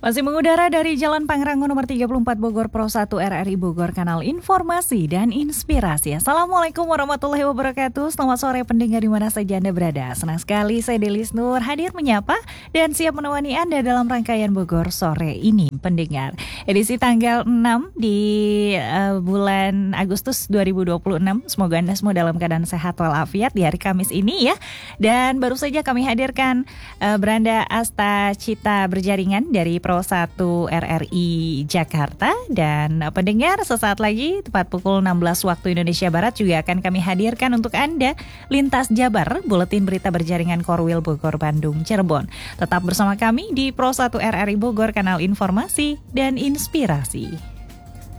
Masih mengudara dari Jalan Pangrango nomor 34 Bogor Pro 1 RRI Bogor, kanal informasi dan inspirasi. Assalamualaikum warahmatullahi wabarakatuh. Selamat sore pendengar di mana saja Anda berada. Senang sekali saya Delis Nur hadir menyapa dan siap menemani Anda dalam rangkaian Bogor sore ini. Pendengar, edisi tanggal 6 di bulan Agustus 2026. Semoga Anda semua dalam keadaan sehat walafiat di hari Kamis ini ya. Dan baru saja kami hadirkan Branda Asta Cita Berjaringan dari Pro 1 RRI Jakarta. Dan pendengar, sesaat lagi tepat pukul 16 waktu Indonesia Barat juga akan kami hadirkan untuk Anda Lintas Jabar, buletin berita berjaringan Korwil Bogor, Bandung, Cirebon. Tetap bersama kami di Pro 1 RRI Bogor, kanal informasi dan inspirasi.